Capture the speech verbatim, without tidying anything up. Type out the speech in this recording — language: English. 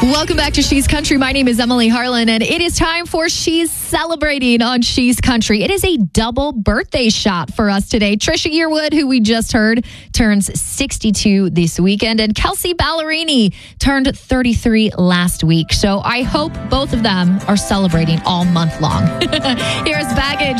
Welcome back to She's Country. My name is Emily Harlan, and it is time for She's Celebrating on She's Country. It is a double birthday shot for us today. Trisha Yearwood, who we just heard, turns sixty-two this weekend, and Kelsey Ballerini turned thirty-three last week. So I hope both of them are celebrating all month long. Here's Baggage